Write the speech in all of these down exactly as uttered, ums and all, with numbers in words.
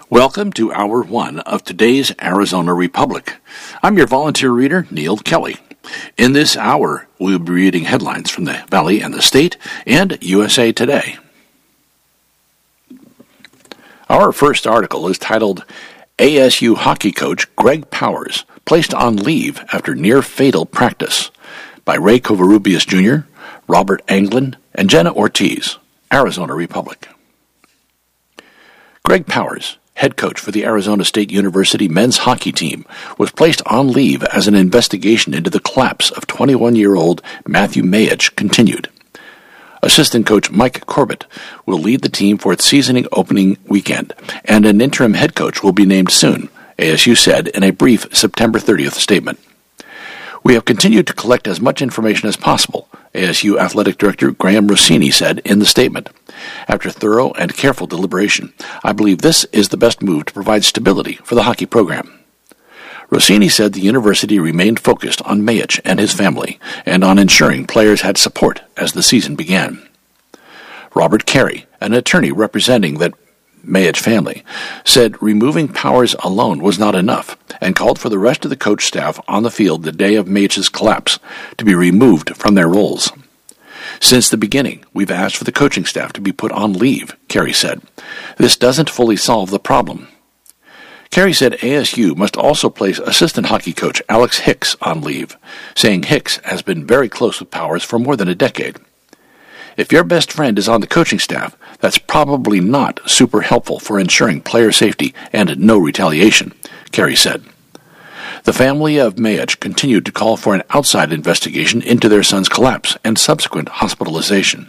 Welcome to Hour one of today's Arizona Republic. I'm your volunteer reader, Neil Kelly. In this hour, we'll be reading headlines from the Valley and the State and U S A Today. Our first article is titled, A S U hockey coach Greg Powers placed on leave after near-fatal practice, by Ray Covarrubias Junior, Robert Anglin, and Jenna Ortiz, Arizona Republic. Greg Powers, head coach for the Arizona State University men's hockey team, was placed on leave as an investigation into the collapse of twenty-one-year-old Matthew Mayich continued. Assistant coach Mike Corbett will lead the team for its season opening weekend, and an interim head coach will be named soon, A S U said in a brief September thirtieth statement. We have continued to collect as much information as possible, A S U Athletic Director Graham Rossini said in the statement. After thorough and careful deliberation, I believe this is the best move to provide stability for the hockey program. Rossini said the university remained focused on Mayich and his family, and on ensuring players had support as the season began. Robert Carey, an attorney representing the Mayich family, said removing Powers alone was not enough, and called for the rest of the coach staff on the field the day of Mayich's collapse to be removed from their roles. Since the beginning, we've asked for the coaching staff to be put on leave, Carey said. This doesn't fully solve the problem. Carey said A S U must also place assistant hockey coach Alex Hicks on leave, saying Hicks has been very close with Powers for more than a decade. If your best friend is on the coaching staff, that's probably not super helpful for ensuring player safety and no retaliation, Carey said. The family of Mayich continued to call for an outside investigation into their son's collapse and subsequent hospitalization.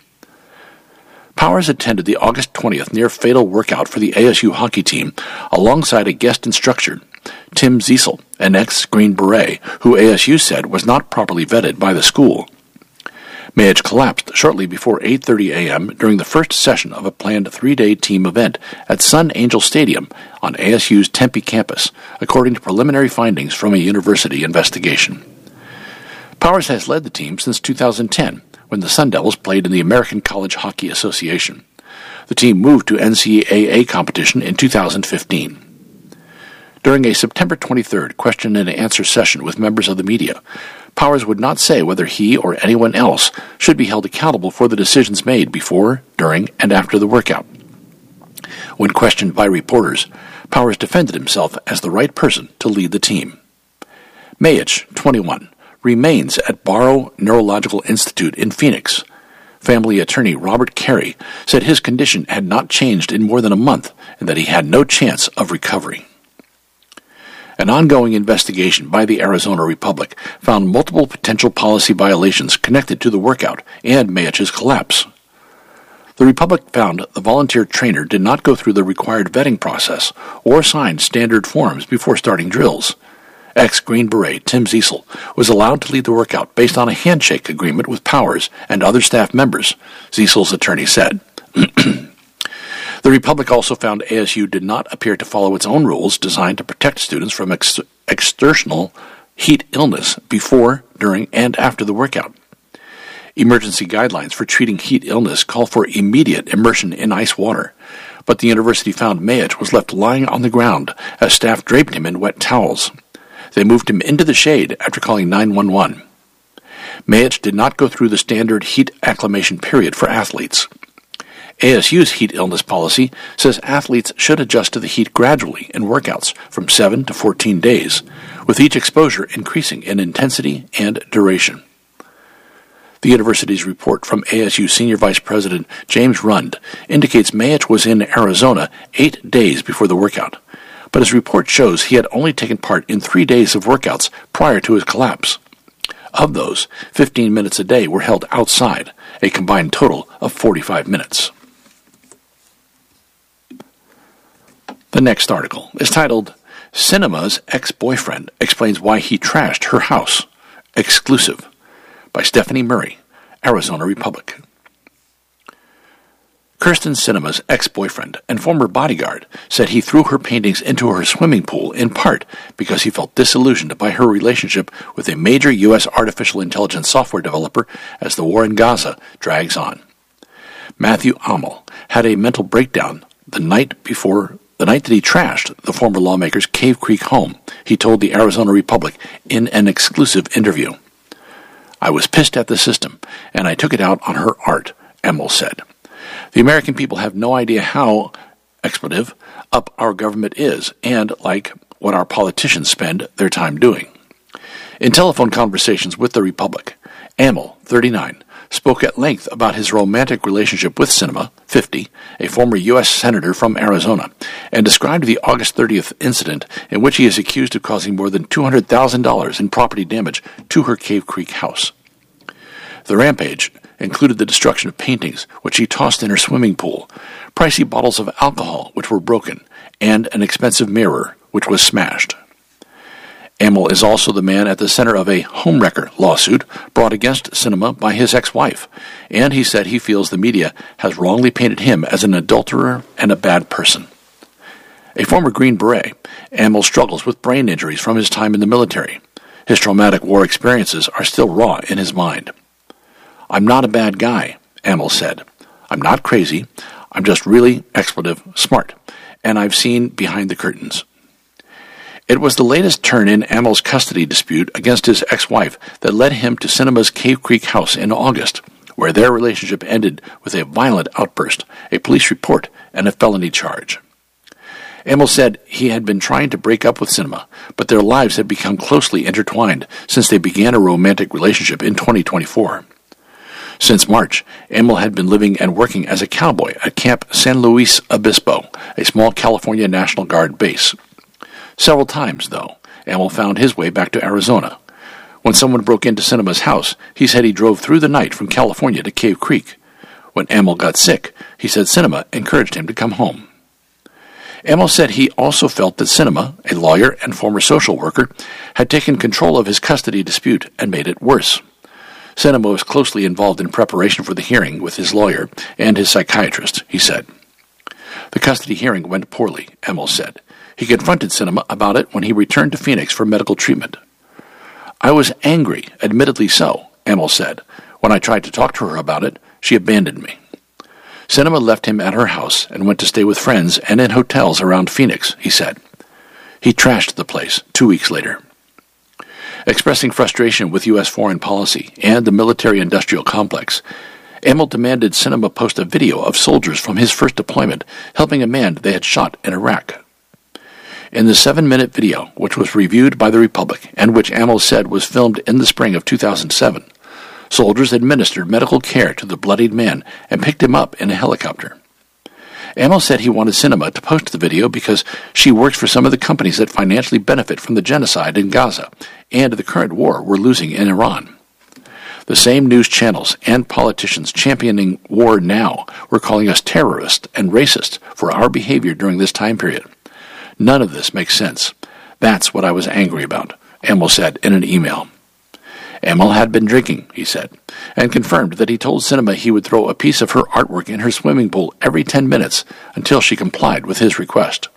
Powers attended the August twentieth near-fatal workout for the A S U hockey team alongside a guest instructor, Tim Ziesel, an ex-Green Beret, who A S U said was not properly vetted by the school. Mayich collapsed shortly before eight thirty a.m. during the first session of a planned three-day team event at Sun Angel Stadium on A S U's Tempe campus, according to preliminary findings from a university investigation. Powers has led the team since two thousand ten, when the Sun Devils played in the American College Hockey Association. The team moved to N C double A competition in two thousand fifteen. During a September twenty-third question and answer session with members of the media, Powers would not say whether he or anyone else should be held accountable for the decisions made before, during, and after the workout. When questioned by reporters, Powers defended himself as the right person to lead the team. Mayich, twenty-one, remains at Barrow Neurological Institute in Phoenix. Family attorney Robert Carey said his condition had not changed in more than a month and that he had no chance of recovery. An ongoing investigation by the Arizona Republic found multiple potential policy violations connected to the workout and Mayich's collapse. The Republic found the volunteer trainer did not go through the required vetting process or sign standard forms before starting drills. Ex-Green Beret Tim Ziesel was allowed to lead the workout based on a handshake agreement with Powers and other staff members, Ziesel's attorney said. The Republic also found A S U did not appear to follow its own rules designed to protect students from ex- exertional heat illness before, during, and after the workout. Emergency guidelines for treating heat illness call for immediate immersion in ice water, but the university found Mayich was left lying on the ground as staff draped him in wet towels. They moved him into the shade after calling nine one one. Mayich did not go through the standard heat acclimation period for athletes. A S U's heat illness policy says athletes should adjust to the heat gradually in workouts from seven to fourteen days, with each exposure increasing in intensity and duration. The university's report from A S U Senior Vice President James Rund indicates Mayich was in Arizona eight days before the workout, but his report shows he had only taken part in three days of workouts prior to his collapse. Of those, fifteen minutes a day were held outside, a combined total of forty-five minutes. The next article is titled, Cinema's Ex-Boyfriend Explains Why He Trashed Her House. Exclusive, by Stephanie Murray, Arizona Republic. Kirsten Sinema's ex-boyfriend and former bodyguard said he threw her paintings into her swimming pool in part because he felt disillusioned by her relationship with a major U S artificial intelligence software developer as the war in Gaza drags on. Matthew Amel had a mental breakdown the night before the night that he trashed the former lawmaker's Cave Creek home, he told the Arizona Republic in an exclusive interview. "I was pissed at the system, and I took it out on her art," Emmel said. "The American people have no idea how, expletive, up our government is, and, like, what our politicians spend their time doing." In telephone conversations with the Republic, Emmel, thirty-nine, spoke at length about his romantic relationship with Sinema, fifty, a former U S senator from Arizona, and described the August thirtieth incident in which he is accused of causing more than two hundred thousand dollars in property damage to her Cave Creek house. The rampage included the destruction of paintings, which she tossed in her swimming pool, pricey bottles of alcohol, which were broken, and an expensive mirror, which was smashed. Emmel is also the man at the center of a homewrecker lawsuit brought against Sinema by his ex-wife, and he said he feels the media has wrongly painted him as an adulterer and a bad person. A former Green Beret, Emmel struggles with brain injuries from his time in the military. His traumatic war experiences are still raw in his mind. "I'm not a bad guy," Emmel said. "I'm not crazy. I'm just really, expletive, smart, and I've seen behind the curtains." It was the latest turn in Emmel's custody dispute against his ex-wife that led him to Sinema's Cave Creek house in August, where their relationship ended with a violent outburst, a police report, and a felony charge. Emmel said he had been trying to break up with Sinema, but their lives had become closely intertwined since they began a romantic relationship in twenty twenty-four. Since March, Emmel had been living and working as a cowboy at Camp San Luis Obispo, a small California National Guard base. Several times, though, Emmel found his way back to Arizona. When someone broke into Sinema's house, he said he drove through the night from California to Cave Creek. When Emmel got sick, he said Sinema encouraged him to come home. Emmel said he also felt that Sinema, a lawyer and former social worker, had taken control of his custody dispute and made it worse. Sinema was closely involved in preparation for the hearing with his lawyer and his psychiatrist, he said. The custody hearing went poorly, Emmel said. He confronted Sinema about it when he returned to Phoenix for medical treatment. "I was angry, admittedly so," Emmel said. "When I tried to talk to her about it, she abandoned me." Sinema left him at her house and went to stay with friends and in hotels around Phoenix, he said. He trashed the place two weeks later. Expressing frustration with U S foreign policy and the military-industrial complex, Emmel demanded Sinema post a video of soldiers from his first deployment helping a man they had shot in Iraq. In the seven-minute video, which was reviewed by the Republic and which Emmel said was filmed in the spring of two thousand seven, soldiers administered medical care to the bloodied man and picked him up in a helicopter. Emmel said he wanted Sinema to post the video because she works for some of the companies that financially benefit from the genocide in Gaza and the current war we're losing in Iran. The same news channels and politicians championing war now were calling us terrorists and racist for our behavior during this time period. None of this makes sense. That's what I was angry about, Emmel said in an email. Emmel had been drinking, he said, and confirmed that he told Sinema he would throw a piece of her artwork in her swimming pool every ten minutes until she complied with his request.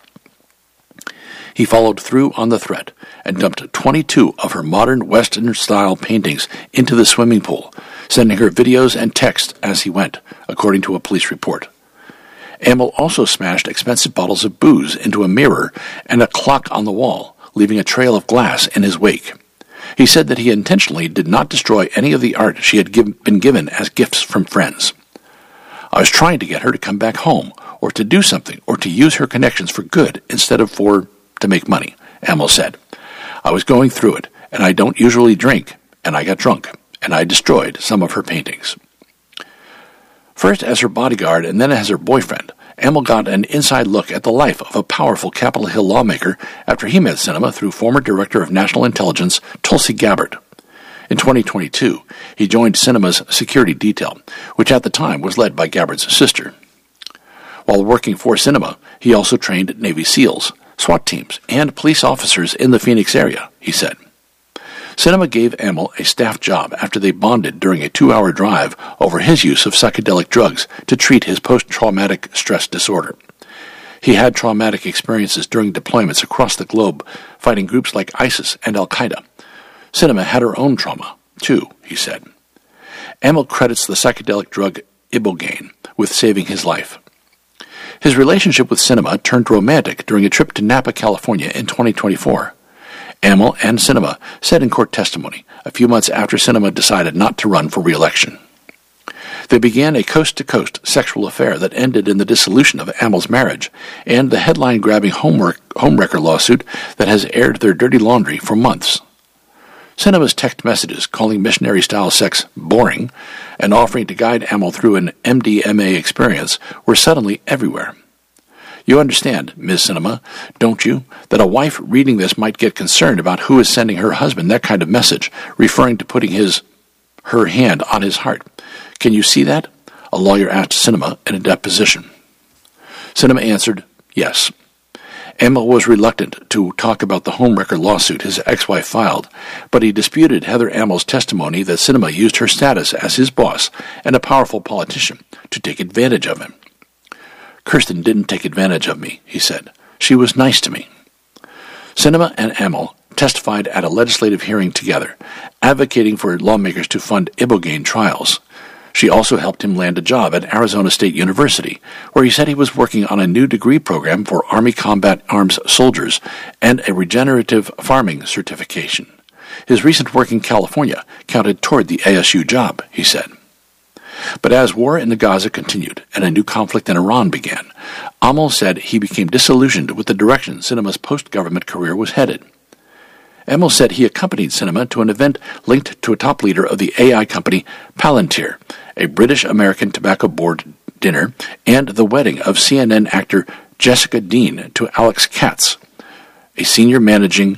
He followed through on the threat and dumped twenty-two of her modern Western-style paintings into the swimming pool, sending her videos and texts as he went, according to a police report. Emmel also smashed expensive bottles of booze into a mirror and a clock on the wall, leaving a trail of glass in his wake. He said that he intentionally did not destroy any of the art she had give, been given as gifts from friends. "I was trying to get her to come back home, or to do something, or to use her connections for good instead of for to make money," Emmel said. "I was going through it, and I don't usually drink, and I got drunk, and I destroyed some of her paintings." First as her bodyguard and then as her boyfriend, Emmel got an inside look at the life of a powerful Capitol Hill lawmaker after he met Sinema through former Director of National Intelligence Tulsi Gabbard. In twenty twenty-two, he joined Sinema's security detail, which at the time was led by Gabbard's sister. While working for Sinema, he also trained Navy SEALs, SWAT teams, and police officers in the Phoenix area, he said. Sinema gave Emmel a staff job after they bonded during a two-hour drive over his use of psychedelic drugs to treat his post-traumatic stress disorder. He had traumatic experiences during deployments across the globe, fighting groups like ISIS and Al-Qaeda. Sinema had her own trauma, too, he said. Emmel credits the psychedelic drug Ibogaine with saving his life. His relationship with Sinema turned romantic during a trip to Napa, California in twenty twenty-four. Amell and Sinema said in court testimony a few months after Sinema decided not to run for re-election. They began a coast-to-coast sexual affair that ended in the dissolution of Amell's marriage and the headline-grabbing homewrecker lawsuit that has aired their dirty laundry for months. Sinema's text messages calling missionary-style sex boring and offering to guide Amell through an M D M A experience were suddenly everywhere. You understand, Miz Sinema, don't you, that a wife reading this might get concerned about who is sending her husband that kind of message, referring to putting his, her hand on his heart. Can you see that? A lawyer asked Sinema in a deposition. Sinema answered, yes. Amell was reluctant to talk about the homewrecker lawsuit his ex-wife filed, but he disputed Heather Amell's testimony that Sinema used her status as his boss and a powerful politician to take advantage of him. Kirsten didn't take advantage of me, he said. She was nice to me. Sinema and Amell testified at a legislative hearing together, advocating for lawmakers to fund Ibogaine trials. She also helped him land a job at Arizona State University, where he said he was working on a new degree program for Army Combat Arms soldiers and a regenerative farming certification. His recent work in California counted toward the A S U job, he said. But as war in Gaza continued and a new conflict in Iran began, Amell said he became disillusioned with the direction Sinema's post-government career was headed. Amell said he accompanied Sinema to an event linked to a top leader of the A I company Palantir, a British-American tobacco board dinner, and the wedding of C N N actor Jessica Dean to Alex Katz, a senior managing